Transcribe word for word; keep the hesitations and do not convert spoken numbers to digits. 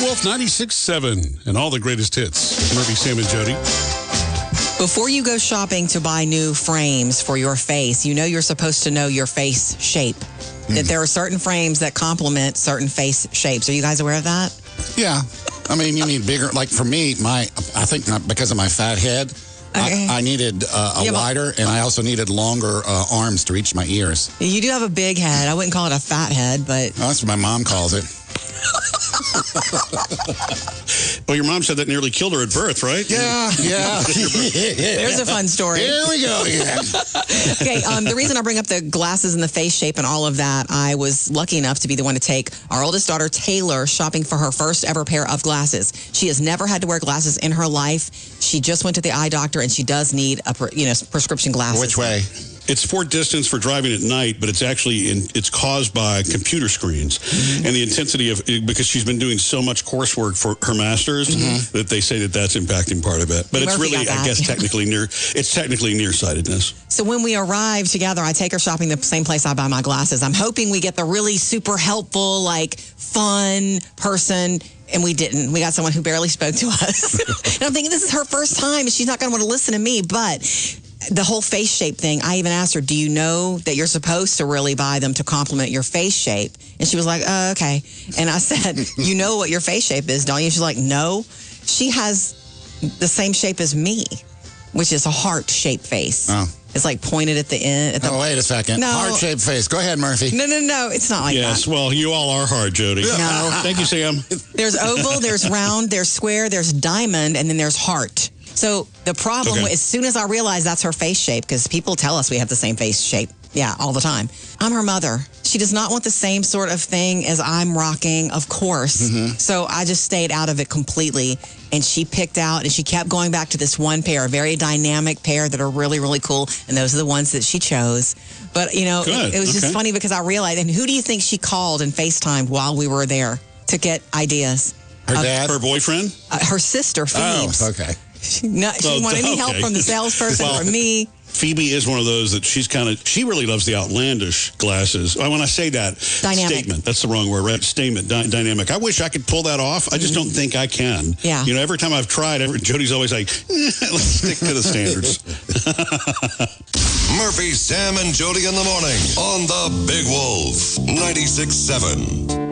Wolf ninety-six point seven and all the greatest hits. Murphy, Sam, and Jody. Before you go shopping to buy new frames for your face, you know you're supposed to know your face shape. Mm. That there are certain frames that complement certain face shapes. Are you guys aware of that? Yeah. I mean, you need bigger. Like for me, my I think not because of my fat head, okay. I, I needed uh, a yeah, wider, and I also needed longer uh, arms to reach my ears. You do have a big head. I wouldn't call it a fat head, but... Oh, that's what my mom calls it. Well, your mom said that nearly killed her at birth, right? Yeah, yeah. There's a fun story. Here we go again. Okay, um, the reason I bring up the glasses and the face shape and all of that, I was lucky enough to be the one to take our oldest daughter, Taylor, shopping for her first ever pair of glasses. She has never had to wear glasses in her life. She just went to the eye doctor, and she does need a you know prescription glasses. Which way? It's for distance for driving at night, but it's actually in, it's caused by computer screens mm-hmm. and the intensity of because she's been doing so much coursework for her master's mm-hmm. that they say that that's impacting part of it. But Murphy it's really, I guess, technically near it's technically nearsightedness. So when we arrive together, I take her shopping the same place I buy my glasses. I'm hoping we get the really super helpful, like fun person. And we didn't. We got someone who barely spoke to us. And I'm thinking, this is her first time, and she's not going to want to listen to me. But the whole face shape thing, I even asked her, do you know that you're supposed to really buy them to complement your face shape? And she was like, oh, okay. And I said, you know what your face shape is, don't you? She's like, no. She has the same shape as me, which is a heart-shaped face. Oh. It's like pointed at the end. At the, oh, wait a second. No. Heart-shaped face. Go ahead, Murphy. No, no, no. It's not like yes, that. Yes, well, you all are hard, Jody. No. Thank you, Sam. There's oval, there's round, there's square, there's diamond, and then there's heart. So the problem, okay. as soon as I realized that's her face shape, because people tell us we have the same face shape. Yeah, all the time. I'm her mother. She does not want the same sort of thing as I'm rocking, of course. Mm-hmm. So I just stayed out of it completely. And she picked out, and she kept going back to this one pair, a very dynamic pair that are really, really cool. And those are the ones that she chose. But, you know, it, it was okay. just funny because I realized, and who do you think she called and FaceTimed while we were there to get ideas? Her uh, dad? Her boyfriend? Uh, her sister, Phoebes. Oh, okay. She, not, she didn't want any okay. help from the salesperson well, or me. Phoebe is one of those that she's kind of, she really loves the outlandish glasses. When I say that, dynamic. Statement, that's the wrong word, right? Statement, dy- dynamic. I wish I could pull that off. I just don't think I can. Yeah. You know, every time I've tried, every, Jody's always like, eh, let's stick to the standards. Murphy, Sam, and Jody in the morning on the Big Wolf ninety-six point seven.